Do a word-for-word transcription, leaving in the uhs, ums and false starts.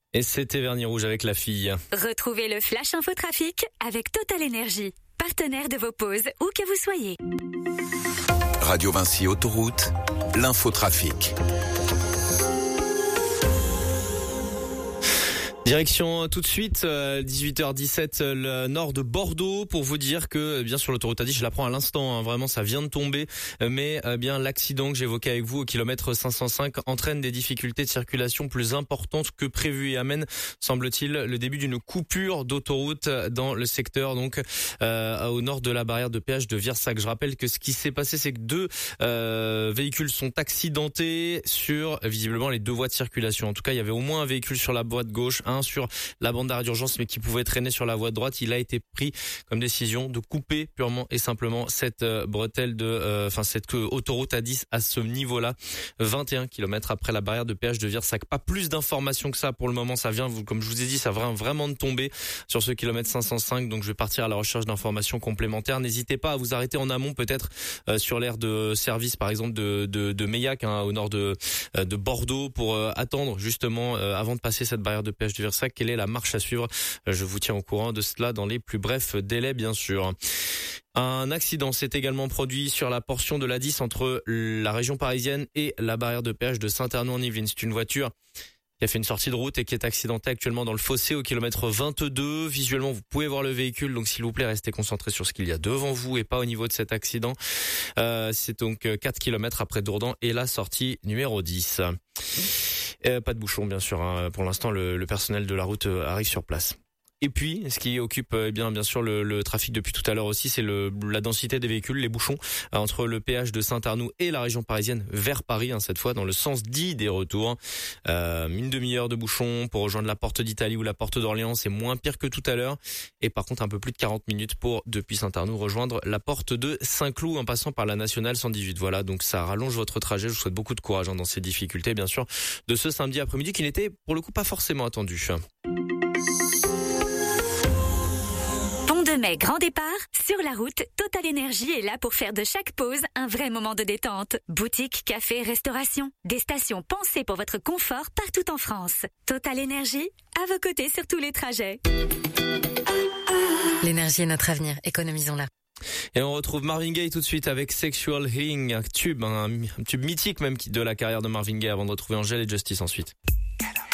Et c'était Vernis Rouge avec la fille. Retrouvez le Flash Info Trafic avec Total Énergie, partenaire de vos pauses, où que vous soyez. Radio Vinci Autoroute, l'infotrafic. Direction tout de suite, dix-huit heures dix-sept, le nord de Bordeaux, pour vous dire que, bien sûr, l'autoroute A dix, je l'apprends à l'instant, hein, vraiment, ça vient de tomber, mais bien l'accident que j'évoquais avec vous au kilomètre cinq cent cinq entraîne des difficultés de circulation plus importantes que prévu et amène, semble-t-il, le début d'une coupure d'autoroute dans le secteur, donc euh, au nord de la barrière de péage de Virsac. Je rappelle que ce qui s'est passé, c'est que deux euh, véhicules sont accidentés sur, visiblement, les deux voies de circulation. En tout cas, il y avait au moins un véhicule sur la voie de gauche, un sur la bande d'arrêt d'urgence, mais qui pouvait traîner sur la voie de droite. Il a été pris comme décision de couper purement et simplement cette euh, bretelle de, euh, enfin cette euh, autoroute A dix à ce niveau-là, vingt et un kilomètres après la barrière de péage de Virsac. Pas plus d'informations que ça pour le moment. Ça vient, comme je vous ai dit, ça vient vraiment de tomber sur ce kilomètre cinq cent cinq. Donc je vais partir à la recherche d'informations complémentaires. N'hésitez pas à vous arrêter en amont, peut-être euh, sur l'aire de service, par exemple de de, de Meillac, hein, au nord de euh, de Bordeaux, pour euh, attendre justement euh, avant de passer cette barrière de péage de Virsac. Quelle est la marche à suivre? Je vous tiens au courant de cela dans les plus brefs délais, bien sûr. Un accident s'est également produit sur la portion de l'A dix entre la région parisienne et la barrière de péage de Saint-Arnoux-en-Yvelines. C'est une voiture qui a fait une sortie de route et qui est accidentée actuellement dans le fossé au kilomètre vingt-deux. Visuellement, vous pouvez voir le véhicule, donc s'il vous plaît, restez concentrés sur ce qu'il y a devant vous et pas au niveau de cet accident. Euh, c'est donc quatre kilomètres après Dourdan et la sortie numéro dix. Euh, pas de bouchon, bien sûr, hein. Pour l'instant, le, le personnel de la route arrive sur place. Et puis, ce qui occupe eh bien bien sûr le, le trafic depuis tout à l'heure aussi, c'est le, la densité des véhicules, les bouchons euh, entre le péage de Saint-Arnoux et la région parisienne vers Paris, hein, cette fois dans le sens dit des retours. Euh, une demi-heure de bouchons pour rejoindre la porte d'Italie ou la porte d'Orléans, c'est moins pire que tout à l'heure. Et par contre, un peu plus de quarante minutes pour, depuis Saint-Arnoux, rejoindre la porte de Saint-Cloud en passant par la nationale cent dix-huit. Voilà, donc ça rallonge votre trajet. Je vous souhaite beaucoup de courage hein, dans ces difficultés, bien sûr, de ce samedi après-midi qui n'était pour le coup pas forcément attendu. De mai, grand départ, sur la route, Total Énergie est là pour faire de chaque pause un vrai moment de détente. Boutique, café, restauration, des stations pensées pour votre confort partout en France. Total Énergie, à vos côtés sur tous les trajets. L'énergie est notre avenir, économisons-la. Et on retrouve Marvin Gaye tout de suite avec Sexual Healing, un tube, un, un tube mythique même de la carrière de Marvin Gaye, avant de retrouver Angèle et Justice ensuite.